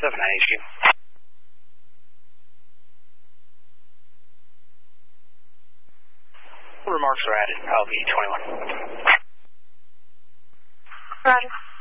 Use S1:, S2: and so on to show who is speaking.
S1: HQ. Remarks are added. I'll be 21.
S2: Roger.